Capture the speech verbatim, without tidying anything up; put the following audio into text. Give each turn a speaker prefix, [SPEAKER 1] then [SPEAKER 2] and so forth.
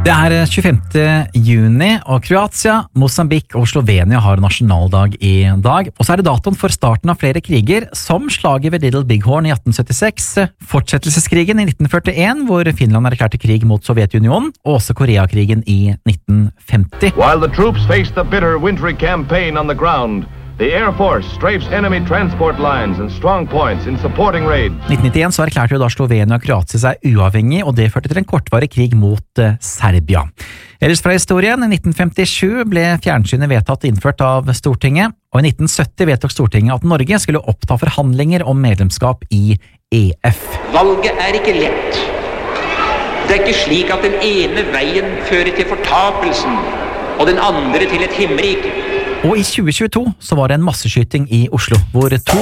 [SPEAKER 1] Det er tjuefemte juni, og Kroatia, Mosambik og Slovenia har nasjonaldag i dag. Og så er det datoen for starten av flere kriger, som slaget ved Little Bighorn i atten syttiseks, fortsettelseskrigen i nitten førtien, hvor Finland erklærte krig mot Sovjetunionen, og også Koreakrigen i nitten femti.
[SPEAKER 2] While the troops faced the bitter wintry campaign on the ground, the Air Force strafes enemy transport lines and strong points in supporting raids.
[SPEAKER 1] nitten nittien så erklærte jo da Slovenia og Kroatia seg uavhengig, og det førte til en kortvarig krig mot uh, Serbia. Ellers fra historien, i nitten femtisju ble fjernsynet vedtatt innført av Stortinget, og i nitten sytti vedtok Stortinget at Norge skulle oppta forhandlinger om medlemskap i E F.
[SPEAKER 3] Valget er ikke lett. Det er ikke slik at den ene veien fører til fortapelsen, og den andre til et himmelrike.
[SPEAKER 1] Og i tjue tjueto så var det en masseskyting i Oslo, hvor to